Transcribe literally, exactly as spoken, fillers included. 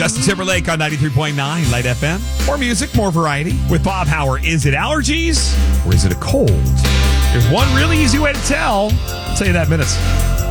Justin Timberlake on ninety-three point nine Light F M. More music, more variety. With Bob Hauer, is it allergies or is it a cold? There's one really easy way to tell. I'll tell you that in minutes.